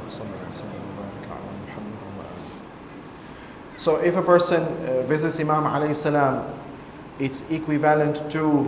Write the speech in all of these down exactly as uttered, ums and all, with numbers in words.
So if a person uh, visits Imam alayhi salam, it's equivalent to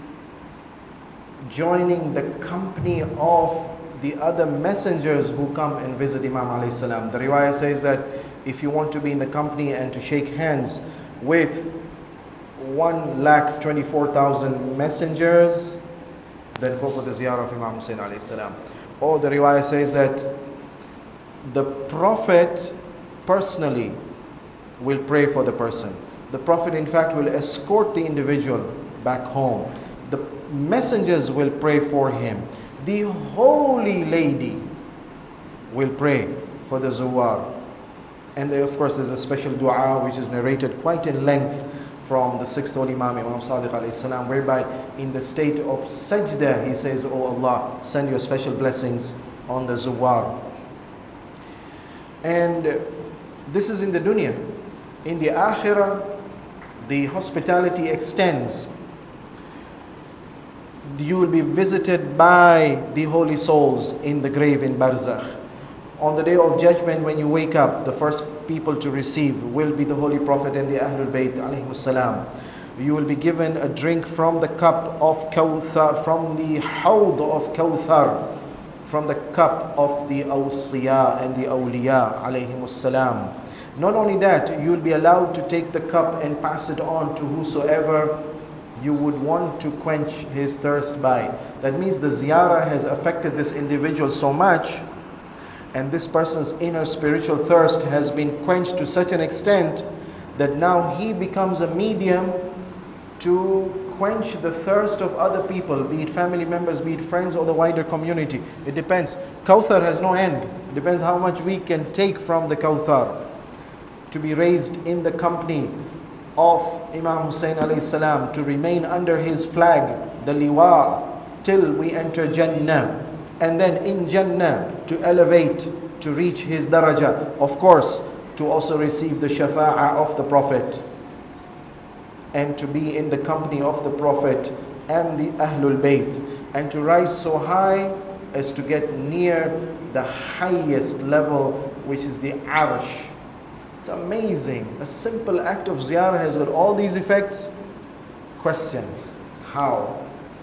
joining the company of the other messengers who come and visit Imam alayhi salam. The riwayah says that if you want to be in the company and to shake hands with one lakh twenty-four thousand messengers, then go for the ziyarah of Imam Hussein alayhi salam. Or the riwayah says that the Prophet personally will pray for the person. The Prophet in fact will escort the individual back home. The messengers will pray for him. The holy lady will pray for the zuwar. And there, of course, there's a special dua which is narrated quite in length from the sixth holy Imam, Imam Sadiq alayhi salam, whereby in the state of sajda he says, "Oh Allah, send your special blessings on the zuwar." And this is in the dunya. In the akhirah, the hospitality extends. You will be visited by the holy souls in the grave in Barzakh. On the day of judgment, when you wake up, the first people to receive will be the Holy Prophet and the Ahlul Bayt alayhimus salam. You will be given a drink from the cup of Kawthar, from the Hawd of Kawthar, from the cup of the Awsiya and the Awliya alayhimus salam. Not only that, you will be allowed to take the cup and pass it on to whosoever you would want to quench his thirst by. That means the ziyarah has affected this individual so much, and this person's inner spiritual thirst has been quenched to such an extent that now he becomes a medium to quench the thirst of other people, be it family members, be it friends, or the wider community. It depends. Kawthar has no end. It depends how much we can take from the Kawthar. To be raised in the company of Imam Hussein alayhi salam, to remain under his flag, the liwa, till we enter Jannah. And then in Jannah to elevate, to reach his daraja. Of course, to also receive the shafa'ah of the Prophet. And to be in the company of the Prophet and the Ahlul Bayt. And to rise so high as to get near the highest level, which is the Arsh. It's amazing. A simple act of ziyarah has got all these effects. Question, how?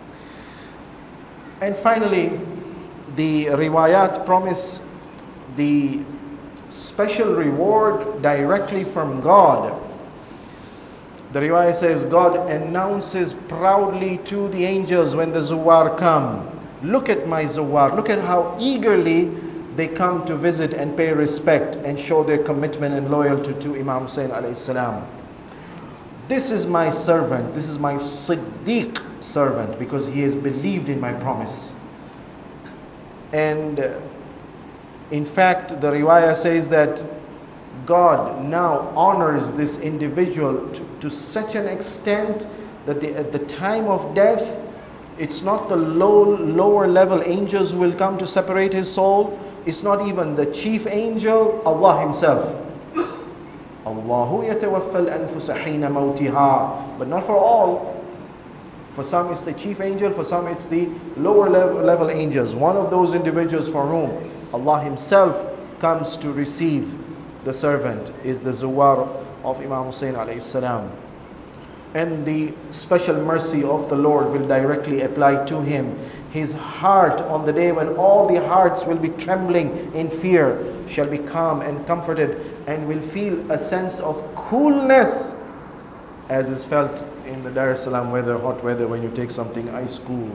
And finally, the riwayat promise the special reward directly from God. The riwayah says, God announces proudly to the angels when the zuwar come, look at my zuwar, look at how eagerly they come to visit and pay respect and show their commitment and loyalty to Imam Hussein alayhi salam. This is my servant, this is my Siddiq servant, because he has believed in my promise. And uh, in fact, the riwayah says that God now honors this individual to, to such an extent that the, at the time of death, it's not the low, lower level angels who will come to separate his soul. It's not even the chief angel, Allah himself. Allahu yatawaffal anfusa hina mawtiha. But not for all. For some it's the chief angel, for some it's the lower level, level angels. One of those individuals for whom Allah himself comes to receive the servant is the zuwar of Imam Hussein alayhi salam. And the special mercy of the Lord will directly apply to him. His heart on the day when all the hearts will be trembling in fear shall be calm and comforted, and will feel a sense of coolness as is felt in the Dar es Salaam weather, hot weather, when you take something ice cool.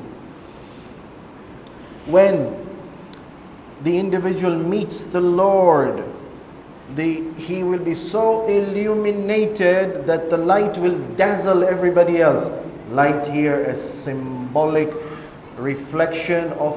When the individual meets the Lord, The, he will be so illuminated that the light will dazzle everybody else. Light here, a symbolic reflection of